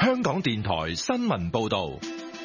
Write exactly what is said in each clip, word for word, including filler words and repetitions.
香港電台新聞報道。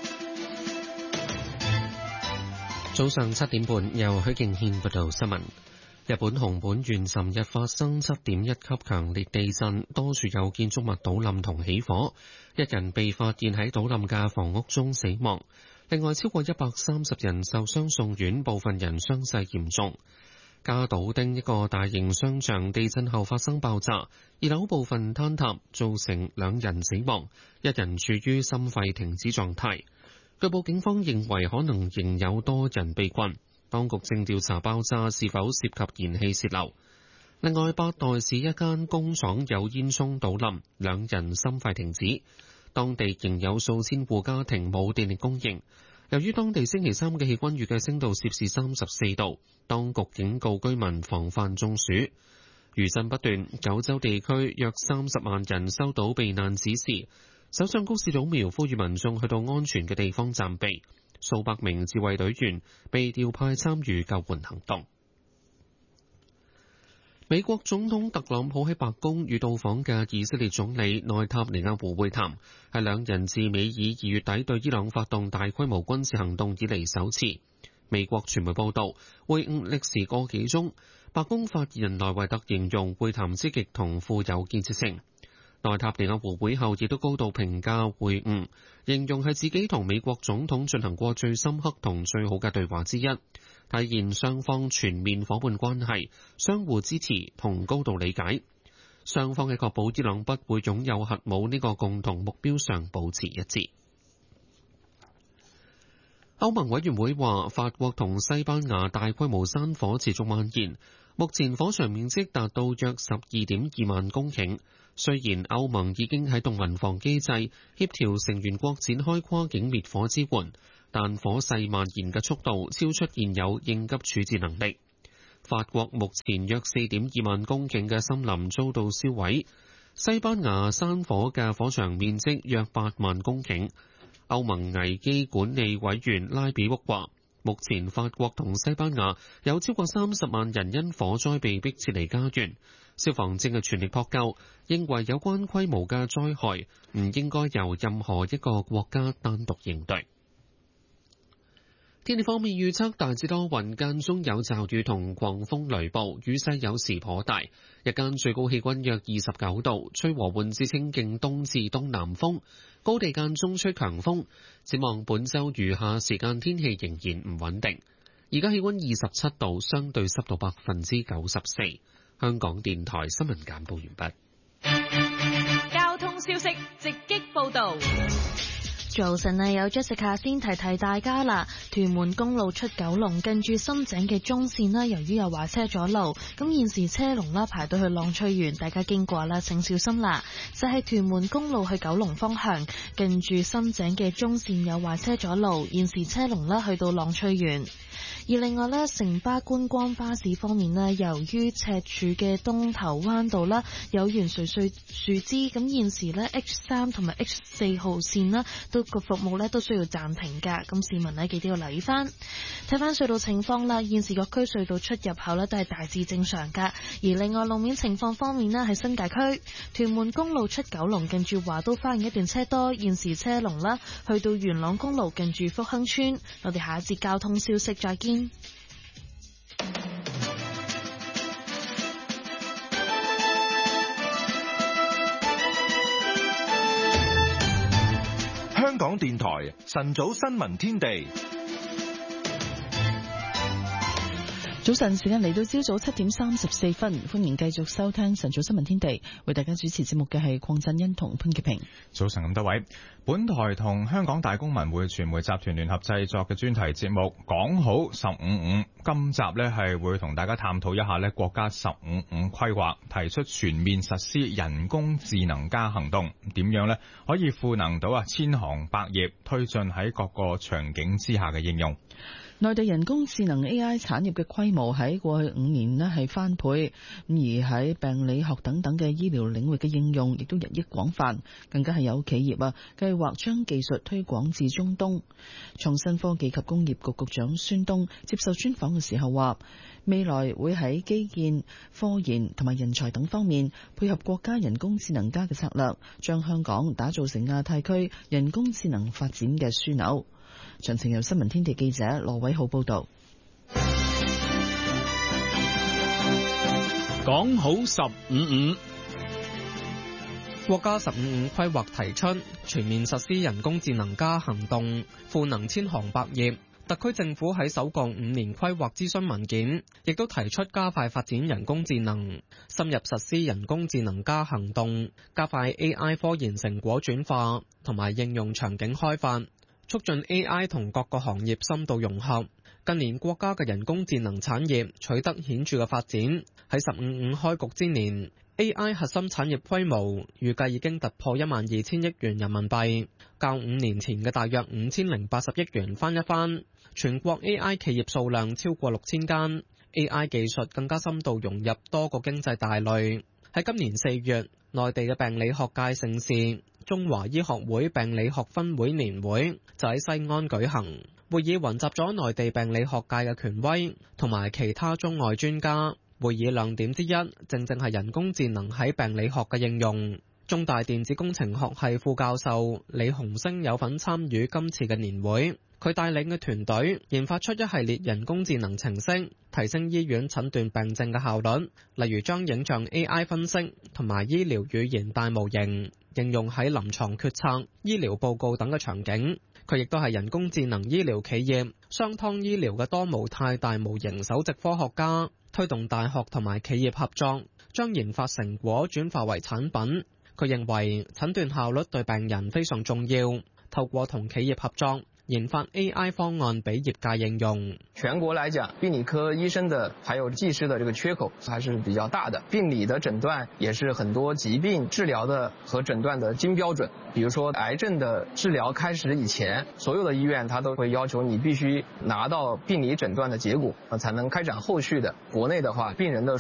早上七點半，由許敬軒報道新聞。日本熊本縣尋日發生七點一級強烈地震，多處有建築物倒冧同起火，一人被發現喺倒冧嘅房屋中死亡。另外超過一百三十人受傷送院，部分人傷勢嚴重。加島町一個大型商場地震後發生爆炸，二樓部分坍塌，造成兩人死亡，一人處於心肺停止狀態。據報警方認為可能仍有多人被困，當局正調查爆炸是否涉及燃氣洩漏。另外，八代市一間工廠有煙囪倒冧，兩人心肺停止。當地仍有數千戶家庭冇電力供應。由於當地星期三嘅氣溫預計升到攝氏三十四度，當局警告居民防範中暑。餘震不斷，九州地區約三十萬人收到避難指示。首相高市早苗呼籲民眾去到安全嘅地方暫避。數百名自衛隊員被調派參與救援行動。美國總統特朗普喺白宮與到訪嘅以色列總理內塔尼亞胡會談，係兩人自美以二月底對伊朗發動大規模軍事行動以嚟首次。美國傳媒報道，會晤歷時個幾鐘。白宮發言人萊維特形容會談積極同富有建設性。內塔尼亞胡會後亦都高度評價會晤，形容係自己同美國總統進行過最深刻同最好嘅對話之一，體現雙方全面夥伴關係、相互支持同高度理解。雙方喺確保伊朗不會擁有核武呢個共同目標上保持一致。歐盟委員會話，法國同西班牙大規模山火持續蔓延，目前火場面積達到約十二點二萬公頃。雖然歐盟已經喺動民防機制協調成員國展開跨境滅火支援，但火勢蔓延嘅速度超出現有應急處置能力。法國目前約四點二萬公頃嘅森林遭到燒毀，西班牙山火嘅火場面積約八萬公頃。歐盟危機管理委員拉比沃話，目前法國同西班牙有超過三十萬人因火災被迫撤離家園，消防正係全力撲救，認為有關規模嘅災害唔應該由任何一個國家單獨應對。天氣方面預測大致多雲，間中有驟雨同狂風雷暴，雨勢有時頗大。日間最高氣溫約二十九度，吹和緩至清勁東至東南風，高地間中吹強風。展望本週餘下時間天氣仍然唔穩定。而家氣溫二十七度，相對濕度百分之九十四。香港電台新聞簡報完畢。 交通消息直擊報道。 早晨啊，有 Jessica 先提提大家啦。屯門公路出九龍近住深井嘅中線啦，由於有壞車阻路，咁現時車龍啦排到去浪翠園，大家經過啦請小心啦。就係屯門公路去九龍方向近住深井嘅中線有壞車阻路，現時車龍啦去到浪翠園。而另外咧，城巴觀光巴士方面咧，由於赤柱嘅東頭灣道啦有懸垂碎樹枝，咁現時咧 H 三同埋 H 四號線啦都個服務咧都需要暫停噶，咁市民咧記得要留意翻。睇翻隧道情況啦，現時各區隧道出入口咧都係大致正常噶。而另外路面情況方面咧，喺新界區屯門公路出九龍近住華都花園一段車多，現時車龍啦去到元朗公路近住福亨村。我哋下一節交通消息再見。 香港電台晨早新聞天地。 早晨時間嚟到朝早七點三十四分，歡迎繼續收聽晨早新聞天地，為大家主持節目嘅係鄺振欣同潘潔平。 早晨咁多位，本台同香港大公文匯傳媒集團聯合製作嘅專題節目講好十五五，今集呢係會同大家探討一下呢國家十五五規劃提出全面實施人工智能加行動，點樣呢可以賦能到啊千行百業，推進喺各個場景之下嘅應用。 內地人工智能 A I 產業嘅規模喺過去五年呢係翻倍，咁而喺病理學等等嘅醫療領域嘅應用亦都日益廣泛，更加係有企業啊計劃將技術推廣至中東。創新科技及工業局局長孫東接受專訪嘅時候話，未來會喺基建、科研同埋人才等方面配合國家人工智能加嘅策略，將香港打造成亞太區人工智能發展嘅樞紐。詳情由新聞天地記者羅偉浩報道。 講好十五五，國家十五五規劃提出全面實施人工智能加行動，賦能千行百業。特區政府喺首個五年規劃諮詢文件，亦都提出加快發展人工智能，深入實施人工智能加行動，加快 A I 科研成果轉化同埋應用場景開發，促進 A I 同各個行業深度融合。近年國家嘅人工智能產業取得顯著嘅發展，喺十五五開局之年 A I 核心產業規模預計已經突破一萬二千億元人民幣，較五年前嘅大約五千零八十億元翻一番。全國 A I 企業數量超過六千間， A I 技術更加深度融入多個經濟大類。喺今年四月，內地嘅病理學界盛事中華醫學會病理學分會年會就喺西安舉行，會議雲集咗內地病理學界嘅權威同埋其他中外專家。會議亮點之一，正正係人工智能喺病理學嘅應用。中大電子工程學系副教授李洪升有份參與今次嘅年會，佢帶領嘅團隊研發出一系列人工智能程式，提升醫院診斷病症嘅效率，例如將影像 A I 分析同埋醫療語言大模型應用喺臨床決策、醫療報告等嘅場景。佢亦都係人工智能醫療企業商湯醫療嘅多模態大模型首席科學家，推動大學同埋企業合作，將研發成果轉化為產品。佢認為診斷效率對病人非常重要，透過同企業合作研發 A I 方案俾業界應用。 全國來講，病理科醫生的還有技師的這個缺口還是比較大的。病理的診斷也是很多疾病治療的和診斷的金標準。比如說癌症的治療開始以前，所有的醫院它都會要求你必須拿到病理診斷的結果，才能開展後續的。國內的話，病人的